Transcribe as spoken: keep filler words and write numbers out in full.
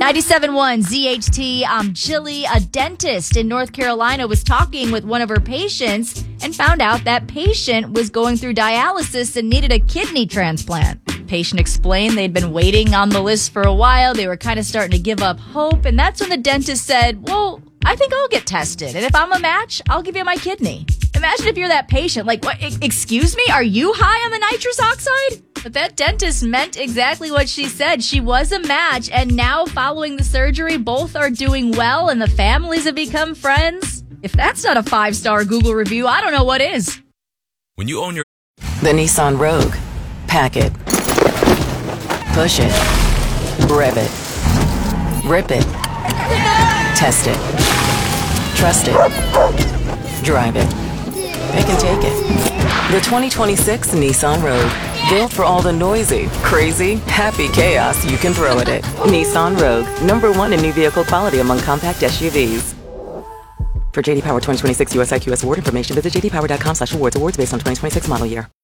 ninety-seven point one Z H T, I'm Jilly. A dentist in North Carolina was talking with one of her patients and found out that patient was going through dialysis and needed a kidney transplant. Patient explained they'd been waiting on the list for a while. They were kind of starting to give up hope. And that's when the dentist said, well, I think I'll get tested. And if I'm a match, I'll give you my kidney. Imagine if you're that patient. Like, what? Excuse me? Are you high on the nitrous oxide? But that dentist meant exactly what she said. She was a match. And now following the surgery, both are doing well and the families have become friends. If that's not a five-star Google review, I don't know what is. When you own your... The Nissan Rogue. Pack it. Push it. Rev it. Rip it. Test it. Trust it. Drive it. Pick and take it. The twenty twenty-six Nissan Rogue. Built for all the noisy, crazy, happy chaos you can throw at it. Nissan Rogue. Number one in new vehicle quality among compact S U Vs. For J D Power twenty twenty-six U S I Q S award information, visit j d power dot com slash awards. Awards based on twenty twenty-six model year.